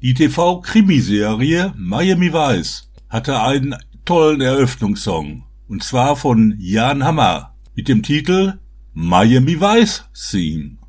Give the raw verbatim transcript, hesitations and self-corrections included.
Die T V-Krimiserie Miami Vice hatte einen tollen Eröffnungssong, und zwar von Jan Hammer mit dem Titel Miami Vice Theme.